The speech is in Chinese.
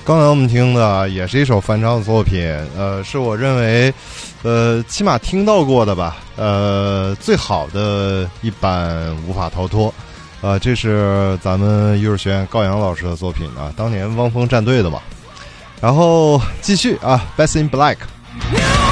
刚才我们听的也是一首翻唱作品，是我认为，起码听到过的吧，最好的一版无法逃脱，这是咱们艺术学院高阳老师的作品啊，当年汪峰战队的嘛。然后继续啊 ，Best in Black。